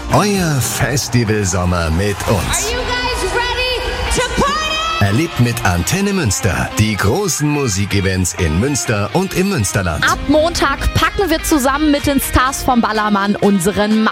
Euer Festivalsommer mit uns. Erlebt mit Antenne Münster die großen Musikevents in Münster und im Münsterland. Ab Montag packen wir zusammen mit den Stars vom Ballermann unseren